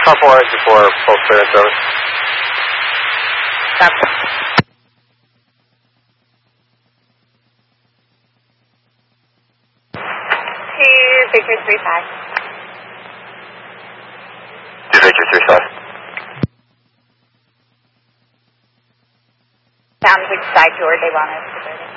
Car 4 full clearance over. Copy. 2 Victor 35. 2 Victor 35. Sounds which side door they want us to go to.